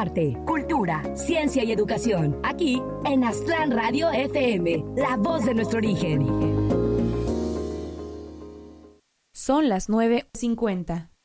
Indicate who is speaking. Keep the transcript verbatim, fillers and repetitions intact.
Speaker 1: arte, cultura, ciencia y educación. Aquí en Aztlán Radio F M, la voz de nuestro origen.
Speaker 2: Son las nueve cincuenta.